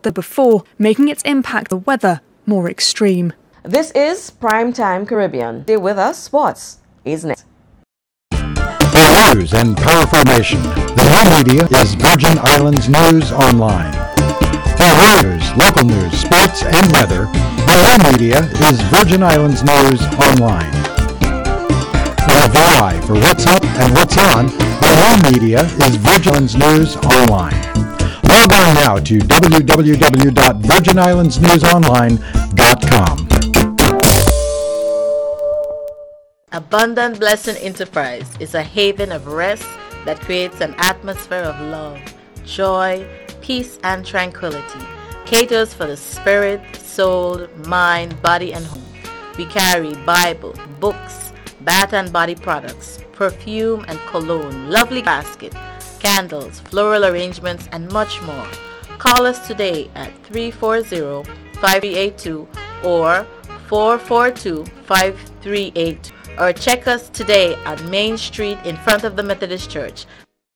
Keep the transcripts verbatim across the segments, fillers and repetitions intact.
than before, making its impact on the weather more extreme. This is Primetime Caribbean. Stay with us. Sports is next. For news and power formation, the new media is Virgin Islands News Online. For Reuters, local news, sports, and weather, the new media is Virgin Islands News Online. For V I, for what's up and what's on, the new media is Virgin Islands News Online. Log on now to w w w dot virgin islands news online dot com. Abundant Blessing Enterprise is a haven of rest that creates an atmosphere of love, joy, peace, and tranquility. Caters for the spirit, soul, mind, body, and home. We carry Bible, books, bath and body products, perfume and cologne, lovely basket, candles, floral arrangements, and much more. Call us today at three four zero, five three eight two or four four two, five three eight two. Or check us today at Main Street in front of the Methodist Church.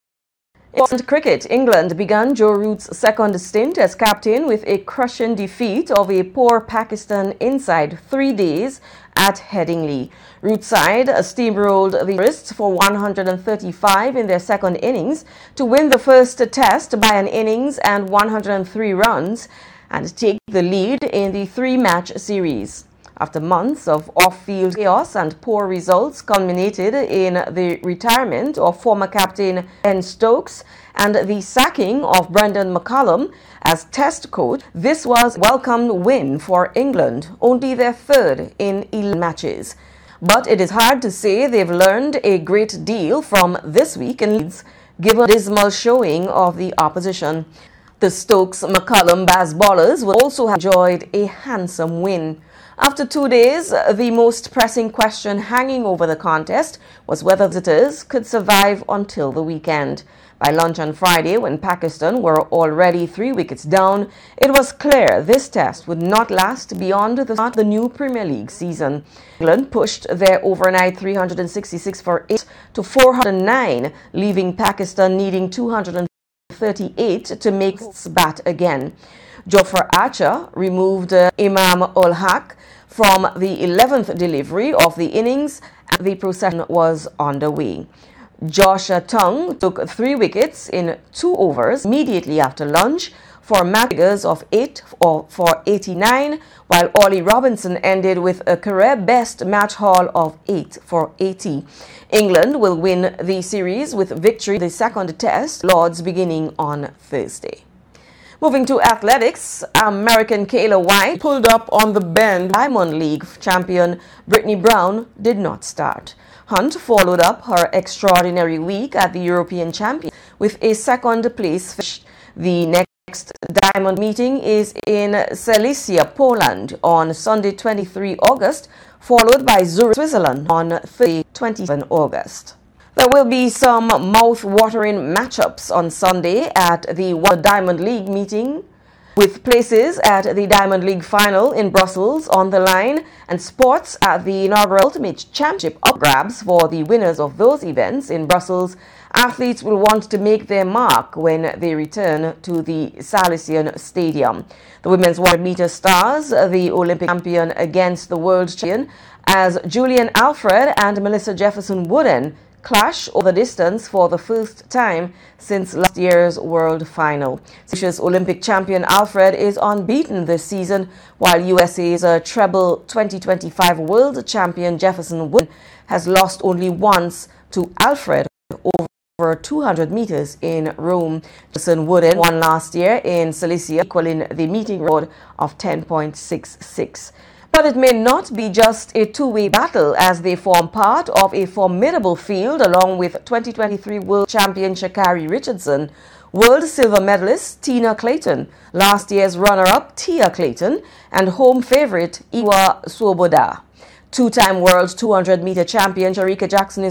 In cricket, England began Joe Root's second stint as captain with a crushing defeat of a poor Pakistan inside three days at Headingley. Root's side steamrolled the tourists for one hundred thirty-five in their second innings to win the first test by an innings and one hundred three runs and take the lead in the three-match series. After months of off-field chaos and poor results culminated in the retirement of former captain Ben Stokes and the sacking of Brendan McCullum as test coach, this was a welcomed win for England, only their third in eleven matches. But it is hard to say they've learned a great deal from this week in Leeds, given the dismal showing of the opposition. The Stokes-McCullum Bazballers will also have enjoyed a handsome win. After two days, the most pressing question hanging over the contest was whether visitors could survive until the weekend. By lunch on Friday, when Pakistan were already three wickets down, it was clear this test would not last beyond the start of the new Premier League season. England pushed their overnight three hundred sixty-six for eight to four hundred nine, leaving Pakistan needing two hundred thirty-eight to make its bat again. Jofra Archer removed uh, Imam ul Haq from the eleventh delivery of the innings and the procession was underway. Joshua Tongue took three wickets in two overs immediately after lunch for match figures of eight for eighty-nine, while Ollie Robinson ended with a career-best match haul of eight for eighty. England will win the series with victory in the second test, Lords, beginning on Thursday. Moving to athletics, American Kayla White pulled up on the bend. Diamond League champion Brittany Brown did not start. Hunt followed up her extraordinary week at the European Champions with a second place finish. The next Diamond meeting is in Silesia, Poland on Sunday, the twenty-third of August, followed by Zurich, Switzerland on Thursday, the twenty-seventh of August. There will be some mouth-watering matchups on Sunday at the World Diamond League meeting, with places at the Diamond League final in Brussels on the line and spots at the inaugural Ultimate Championship up grabs for the winners of those events in Brussels. Athletes will want to make their mark when they return to the Salesian Stadium. The women's one hundred meter stars, the Olympic champion against the world champion, as Julian Alfred and Melissa Jefferson Wooden clash over the distance for the first time since last year's world final. Mauritius Olympic champion Alfred is unbeaten this season, while U S A's uh, treble twenty twenty-five world champion Jefferson Wooden has lost only once to Alfred over two hundred meters in Rome. Jefferson Wooden won last year in Silesia, equaling the meeting record of ten point six six. But it may not be just a two-way battle, as they form part of a formidable field along with twenty twenty-three world champion Sha'Carri Richardson, world silver medalist Tina Clayton, last year's runner-up Tia Clayton, and home favorite Iwa Swoboda. Two-time world two hundred meter champion Sharika Jackson is